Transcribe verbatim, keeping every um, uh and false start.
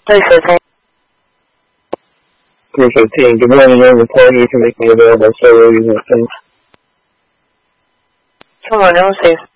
three fifteen. three fifteen. Good morning, young report. You can make me available so early. Come on, let me see.